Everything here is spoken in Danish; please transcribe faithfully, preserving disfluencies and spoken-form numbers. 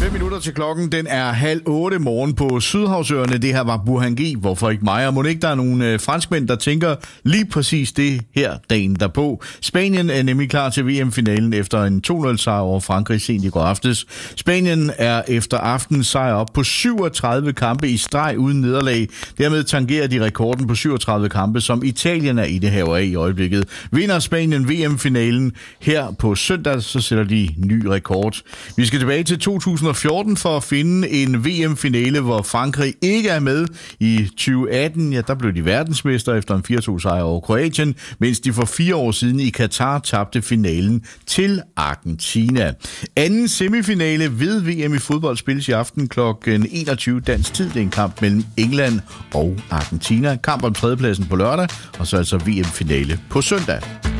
Fem minutter til klokken, den er halv otte morgen på Sydhavsøerne. Det her var Burhan G. Hvorfor ikke mig? Og må ikke der er nogle øh, franskmænd, der tænker lige præcis det her dagen derpå. Spanien er nemlig klar til V M-finalen efter en to nul sejr over Frankrig sent i går aftes. Spanien er efter aftens sejr op på syvogtredive kampe i streg uden nederlag. Dermed tangerer de rekorden på syvogtredive kampe, som Italien er i det her af i øjeblikket. Vinder Spanien V M-finalen her på søndag, så sætter de ny rekord. Vi skal tilbage til to tusind og fjorten for at finde en V M-finale, hvor Frankrig ikke er med. I tyve atten, ja, der blev de verdensmester efter en fire to sejr over Kroatien, mens de for fire år siden i Katar tabte finalen til Argentina. Anden semifinale ved V M i fodbold spilles i aften klokken enogtyve dansk tid. Det er en kamp mellem England og Argentina. Kamp om tredjepladsen på lørdag, og så altså V M-finale på søndag.